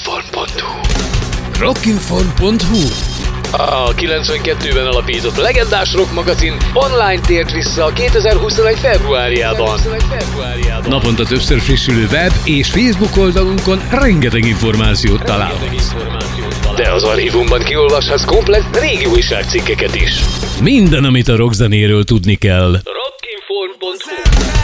Rockinform.hu A 92-ben alapított legendás rock magazin online tért vissza a 2021 februárjában. Naponta többször frissülő web és Facebook oldalunkon rengeteg információt találhatsz. De az archívumban kiolvashatsz komplett régi újságcikkeket is. Minden, amit a rockzenéről tudni kell.